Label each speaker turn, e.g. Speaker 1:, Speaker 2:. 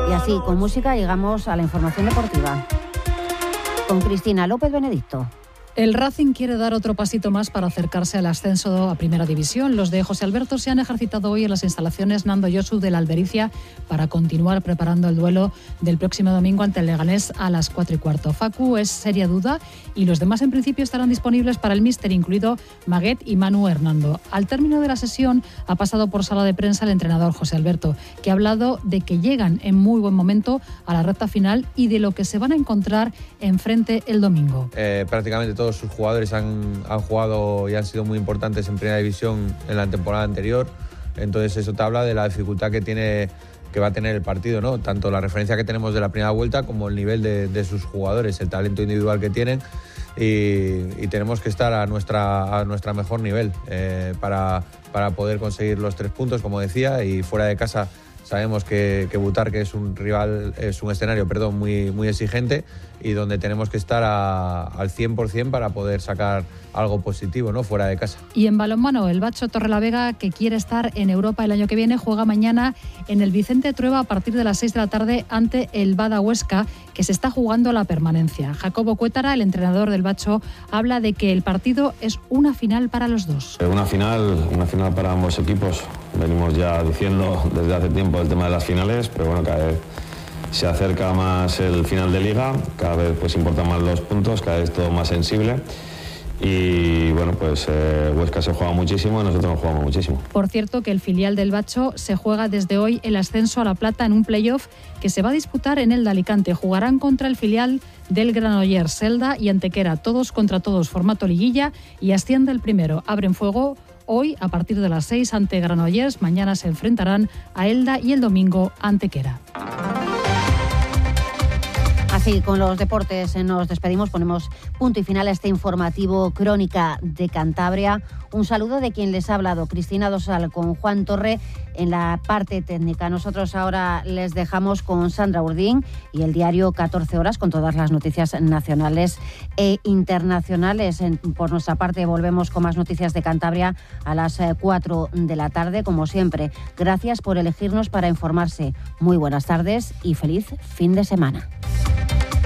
Speaker 1: Y así, con música, llegamos a la información deportiva. Con Cristina López Benedicto.
Speaker 2: El Racing quiere dar otro pasito más para acercarse al ascenso a Primera División. Los de José Alberto se han ejercitado hoy en las instalaciones Nando Josu de la Albericia para continuar preparando el duelo del próximo domingo ante el Leganés a las 4:15. Facu es seria duda y los demás en principio estarán disponibles para el míster, incluido Maguet y Manu Hernando. Al término de la sesión ha pasado por sala de prensa el entrenador José Alberto, que ha hablado de que llegan en muy buen momento a la recta final y de lo que se van a encontrar enfrente el domingo.
Speaker 3: Prácticamente todos sus jugadores han jugado y han sido muy importantes en Primera División en la temporada anterior, entonces eso te habla de la dificultad que va a tener el partido, ¿no? Tanto la referencia que tenemos de la primera vuelta como el nivel de sus jugadores, el talento individual que tienen, y tenemos que estar a nuestra mejor nivel para poder conseguir los 3 puntos, como decía, y fuera de casa. Sabemos que Butarque es un escenario muy exigente y donde tenemos que estar al 100% para poder sacar algo positivo, ¿no?, fuera de casa.
Speaker 2: Y en balonmano, el Bacho Torrelavega, que quiere estar en Europa el año que viene, juega mañana en el Vicente Trueba a partir de las 6 de la tarde ante el Bada Huesca, que se está jugando la permanencia. Jacobo Cuétara, el entrenador del Bacho, habla de que el partido es una final para los dos.
Speaker 4: Una final para ambos equipos. Venimos ya diciendo desde hace tiempo el tema de las finales, pero bueno, cada vez se acerca más el final de liga, cada vez pues importan más los puntos, cada vez todo más sensible. Y bueno, pues Huesca se juega muchísimo y nosotros nos jugamos muchísimo.
Speaker 2: Por cierto, que el filial del Bacho se juega desde hoy el ascenso a la plata en un playoff que se va a disputar en el de Alicante. Jugarán contra el filial del Granollers, Selda y Antequera, todos contra todos, formato liguilla, y asciende el primero. Abren fuego hoy a partir de las 6 ante Granollers, mañana se enfrentarán a Elda y el domingo a Antequera.
Speaker 1: Así, con los deportes nos despedimos, ponemos punto y final a este informativo Crónica de Cantabria. Un saludo de quien les ha hablado, Cristina Dosal, con Juan Torre en la parte técnica. Nosotros ahora les dejamos con Sandra Urdín y el diario 14 horas con todas las noticias nacionales e internacionales. Por nuestra parte volvemos con más noticias de Cantabria a las 4 de la tarde, como siempre. Gracias por elegirnos para informarse. Muy buenas tardes y feliz fin de semana.